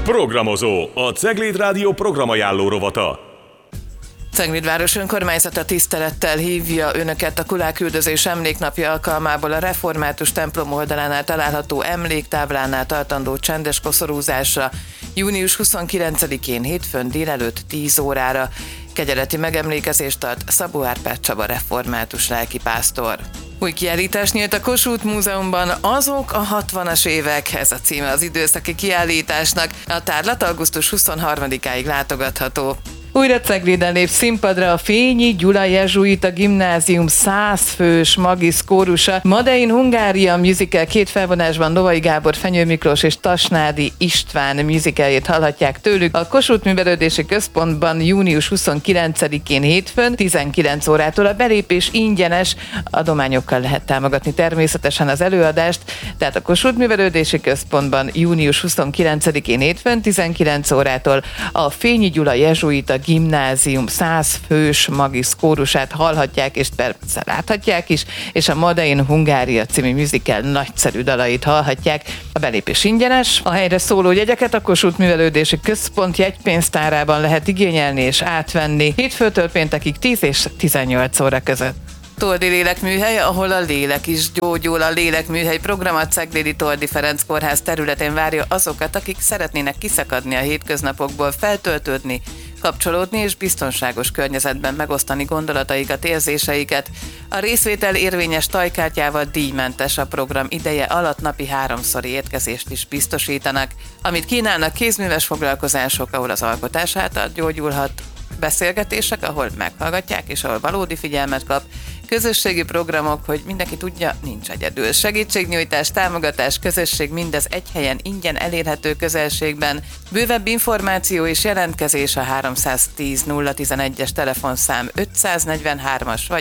Programozó, a Cegléd Rádió programajánló rovata. Cegléd város önkormányzata tisztelettel hívja önöket a Kulák-üldözés emléknapja alkalmából a református templom oldalánál található emléktáblánál tartandó csendes koszorúzásra június 29-én hétfőn délelőtt 10 órára. Kegyeleti megemlékezést tart Szabó Árpád Csaba református lelkipásztor. Új kiállítás nyílt a Kossuth Múzeumban, Azok a 60-as évek, ez a címe az időszaki kiállításnak. A tárlat augusztus 23-áig látogatható. Újra Cegléden lép színpadra a Fényi Gyula Jezsuita Gimnázium 100 fős magisz kórusa. Made in Hungária musical két felvonásban Lovai Gábor, Fenyő Miklós és Tasnádi István musicaljét hallhatják tőlük. A Kossuth Művelődési Központban június 29-én hétfőn 19 órától a belépés ingyenes, adományokkal lehet támogatni természetesen az előadást, tehát a Kossuth Művelődési Központban június 29-én hétfőn 19 órától a Fényi Gyula Jezsuita Gimnázium 100 fős magisz kórusát hallhatják, és persze láthatják is, és a Made in Hungária című musical nagyszerű dalait hallhatják. A belépés ingyenes, a helyre szóló jegyeket a Kossuth Művelődési Központ jegypénztárában lehet igényelni és átvenni hétfőtől péntekig 10 és 18 óra között. Toldi Lélekműhely, ahol a lélek is gyógyul. A Lélekműhely program a Ceglédi Toldi Ferenc Kórház területén várja azokat, akik szeretnének kiszakadni a hétköznapokból, feltöltődni, kapcsolódni és biztonságos környezetben megosztani gondolataikat, érzéseiket. A részvétel érvényes tajkártyával díjmentes, a program ideje alatt napi 3-szori étkezést is biztosítanak. Amit kínálnak: kézműves foglalkozások, ahol az alkotás által gyógyulhat, beszélgetések, ahol meghallgatják és ahol valódi figyelmet kap, közösségi programok, hogy mindenki tudja, nincs egyedül. Segítségnyújtás, támogatás, közösség, mindez egy helyen, ingyen elérhető közelségben. Bővebb információ és jelentkezés a 310 011-es telefonszám 543-as vagy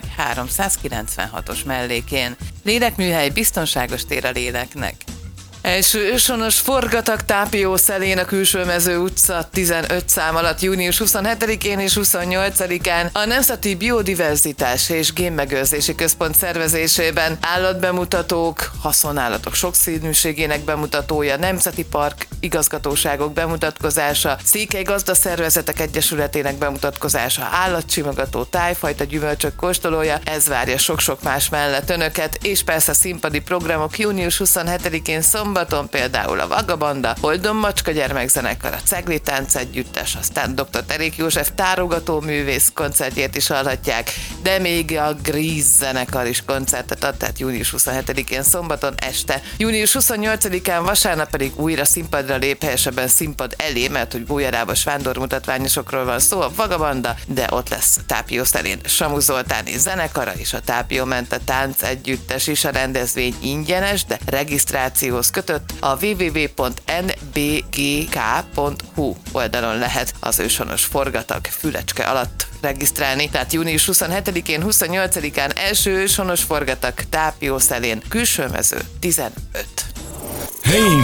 396-os mellékén. Lélekműhely, biztonságos tér a léleknek. Első őshonos forgatag Tápió Szelén a Külsőmező utca 15 szám alatt június 27-én és 28-án a Nemzeti Biodiverzitás és Génmegőrzési Központ szervezésében állatbemutatók, haszonállatok sokszínűségének bemutatója, Nemzeti Park igazgatóságok bemutatkozása, Székely Gazdaszervezetek Egyesületének bemutatkozása, állatsimogató, tájfajta gyümölcsök kóstolója, ez várja sok-sok más mellett önöket, és persze színpadi programok június 27-én szombaton például a Vagabanda, Holdon Macska gyermekzenekar, a Cegléd Táncegyüttes, aztán dr. Terék József tárogató művész koncertjét is hallhatják, de még a Gríz zenekar is koncertet ad, tehát június 27-én szombaton este. Június 28-án vasárnap pedig újra színpadra lép, helyesebben színpad elé, mert hogy bújjarábas vándormutatványosokról van szó, a Vagabanda, de ott lesz Tápió Szelén Samu Zoltáni zenekara és a Tápió Mente Táncegyüttes is. A rendezvény ingyenes, de regisztrációhoz kötött a www.nbgk.hu oldalon lehet az őshonos forgatag Fülecske alatt regisztrálni. Tehát június 27-én, 28-án első őshonos forgatag Tápió Szelén, Külsőmező 15. Helyi